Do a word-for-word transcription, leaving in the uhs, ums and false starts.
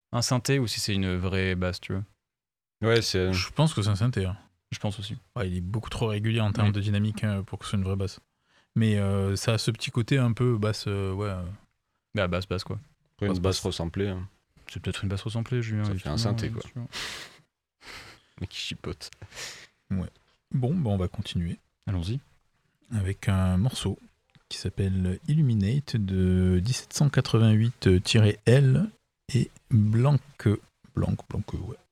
un synthé ou si c'est une vraie basse, tu vois. Ouais, c'est. Je pense que c'est un synthé. Hein. Je pense aussi. Ouais, il est beaucoup trop régulier en termes Oui. de dynamique hein, pour que ce soit une vraie basse. Mais euh, ça a ce petit côté un peu basse, euh, ouais. euh, Bah, basse, basse, quoi. Après, une Basse, basse basse. ressemblée. Hein. C'est peut-être une basse ressemblée, Julien. Ça et fait un tout, synthé, hein, quoi. sûr. Mais qui chipote. Bon, bah, on va continuer Allons-y. avec un morceau qui s'appelle Illuminate de dix-sept cent quatre-vingt-huit L et Blanc. Blanc, Blanc, ouais.